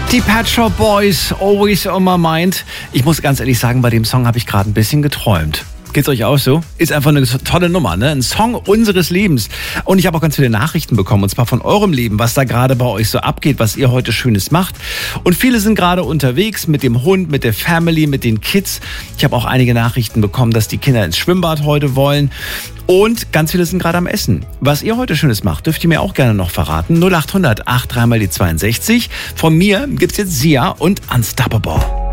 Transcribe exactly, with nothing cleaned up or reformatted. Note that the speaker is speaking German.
Die Pet Shop Boys, Always on My Mind. Ich muss ganz ehrlich sagen, bei dem Song habe ich gerade ein bisschen geträumt. Geht's euch auch so? Ist einfach eine tolle Nummer, ne? Ein Song unseres Lebens. Und ich habe auch ganz viele Nachrichten bekommen, und zwar von eurem Leben, was da gerade bei euch so abgeht, was ihr heute Schönes macht. Und viele sind gerade unterwegs mit dem Hund, mit der Family, mit den Kids. Ich habe auch einige Nachrichten bekommen, dass die Kinder ins Schwimmbad heute wollen. Und ganz viele sind gerade am Essen. Was ihr heute Schönes macht, dürft ihr mir auch gerne noch verraten. null acht hundert acht drei mal die zweiundsechzig. Von mir gibt's jetzt Sia und Unstoppable.